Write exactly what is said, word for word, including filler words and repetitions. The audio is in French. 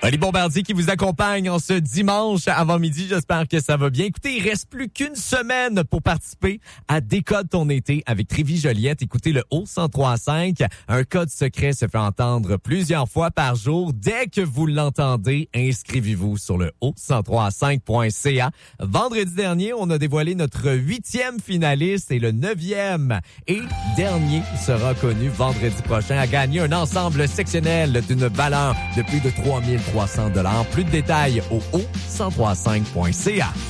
Oli Bombardier qui vous accompagne en ce dimanche avant midi. J'espère que ça va bien. Écoutez, il reste plus qu'une semaine pour participer à Décode ton été avec Trévi Joliette. Écoutez le haut cent trois cinq. Un code secret se fait entendre plusieurs fois par jour. Dès que vous l'entendez, inscrivez-vous sur le haut cent trois cinq point c a. Vendredi dernier, on a dévoilé notre huitième finaliste et le neuvième et dernier sera connu vendredi prochain à gagner un ensemble sectionnel d'une valeur de plus de trois mille trois cents dollars. Plus de détails au haut cent trois cinq point c a.